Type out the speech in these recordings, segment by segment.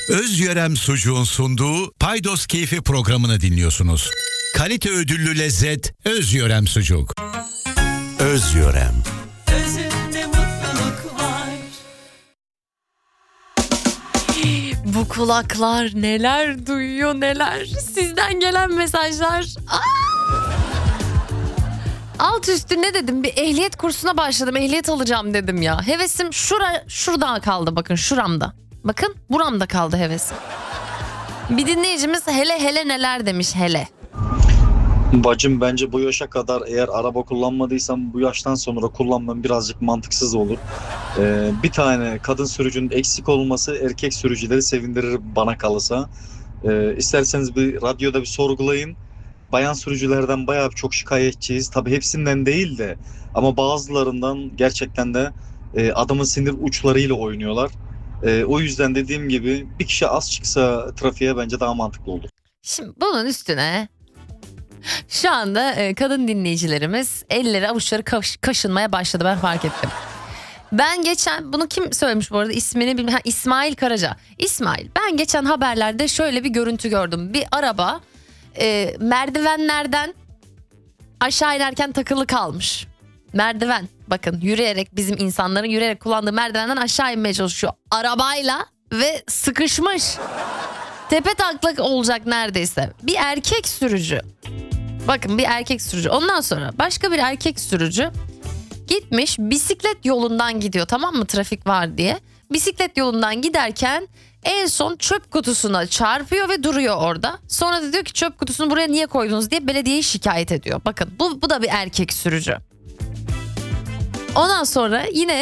Özyörem Sucuğun sunduğu Paydos Keyfi programını dinliyorsunuz. Kalite ödüllü lezzet Özyörem Sucuk. Özyörem. Özünde mutluluk var. Bu kulaklar neler duyuyor neler. Sizden gelen mesajlar. Alt üstü ne dedim, bir ehliyet kursuna başladım, ehliyet alacağım dedim ya. Hevesim şurada kaldı, bakın şuramda. Bakın buramda kaldı hevesim. Bir dinleyicimiz hele neler demiş hele. Bacım bence bu yaşa kadar eğer araba kullanmadıysam bu yaştan sonra kullanmam birazcık mantıksız olur. Bir tane kadın sürücünün eksik olması erkek sürücüleri sevindirir bana kalırsa. İsterseniz bir radyoda bir sorgulayın. Bayan sürücülerden bayağı çok şikayetçiyiz. Tabii hepsinden değil de ama bazılarından gerçekten de adamın sinir uçlarıyla oynuyorlar. O yüzden dediğim gibi bir kişi az çıksa trafiğe bence daha mantıklı olur. Şimdi bunun üstüne şu anda kadın dinleyicilerimiz elleri avuçları kaşınmaya başladı, ben fark ettim. Ben geçen, bunu kim söylemiş bu arada, ismini bilmiyorum. İsmail Karaca. İsmail, ben geçen haberlerde şöyle bir görüntü gördüm. Bir araba merdivenlerden aşağı inerken takılı kalmış. Merdiven, bakın, yürüyerek, bizim insanların yürüyerek kullandığı merdivenden aşağı inmeye çalışıyor arabayla ve sıkışmış. Tepe taklak olacak neredeyse. Bir erkek sürücü. Bakın, bir erkek sürücü. Ondan sonra başka bir erkek sürücü gitmiş, bisiklet yolundan gidiyor, tamam mı, trafik var diye. Bisiklet yolundan giderken en son çöp kutusuna çarpıyor ve duruyor orada. Sonra da diyor ki çöp kutusunu buraya niye koydunuz diye belediyeyi şikayet ediyor. Bakın, bu da bir erkek sürücü. Ondan sonra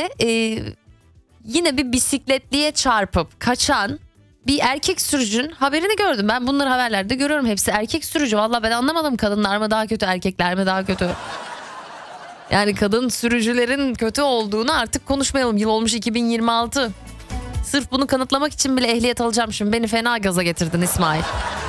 yine bir bisikletliye çarpıp kaçan bir erkek sürücünün haberini gördüm. Ben bunları haberlerde görüyorum. Hepsi erkek sürücü. Vallahi ben anlamadım, kadınlar mı daha kötü, erkekler mi daha kötü? Yani kadın sürücülerin kötü olduğunu artık konuşmayalım. Yıl olmuş 2026. Sırf bunu kanıtlamak için bile ehliyet alacağım şimdi. Beni fena gaza getirdin İsmail.